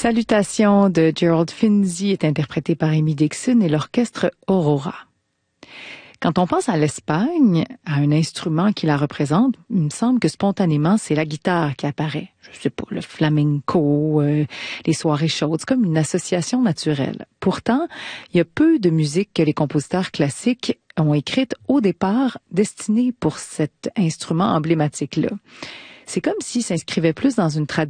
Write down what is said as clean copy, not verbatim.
Salutations de Gerald Finzi est interprété par Amy Dixon et l'orchestre Aurora. Quand on pense à l'Espagne, à un instrument qui la représente, il me semble que spontanément, c'est la guitare qui apparaît. Je sais pas, le flamenco, les soirées chaudes, c'est comme une association naturelle. Pourtant, il y a peu de musique que les compositeurs classiques ont écrite au départ destinée pour cet instrument emblématique-là. C'est comme s'il s'inscrivait plus dans une tradition